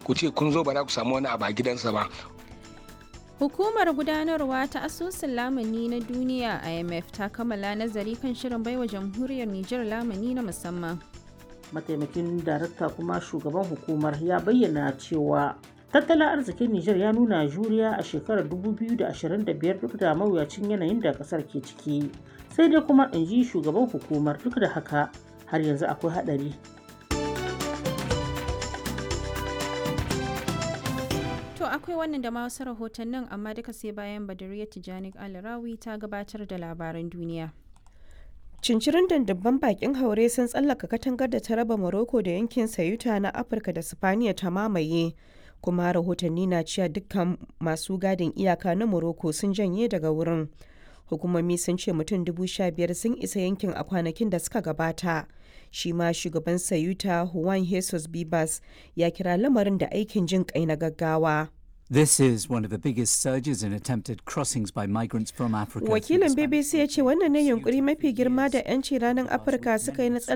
ku ce kun zo ba za ku samu wani abu a gidansa ba. Hukumar gudanarwa ta asusun lamuni na duniya IMF ta kammala nazari kan shirin baiwa jamhuriyar Nijar lamuni na musamman. Mataimakin darakta kuma shugaban hukumar ya bayyana cewa tattalin arzikin Nijar ya nuna juriya a shekarar 2025 duk da mawuyacin yanayin da kasar ke ciki. Sai dai kuma in ji shugaban hukumar duk da haka har yanzu akwai haɗari. To akwai wannan da ma wasu rahotannin amma duka sai bayan Badariya Tijani Alrawi ta gabatar da labaran duniya. Cincirin dandabban bakin haure sun tsallaka katangar da ta raba Morocco da yankin Sayuta na Afirka da Sifaniya ta mamaye. Kuma rahotanni na cewa dukkan masu gadin iyaka na Morocco sun janye daga wurin. Hukumomi sun ce mutum 15,000 sun isa yankin a kwanakin da suka gabata. Shi ma shugaban Sayuta Juan Jesus Bibas ya kira lamarin da aikin jin kai na gaggawa. This is one of the biggest surges in attempted crossings by migrants from Africa. Wakilin BBC ya ce wannan ne yunkuri mafi girma da 'yanci ranar Afirka suka yi na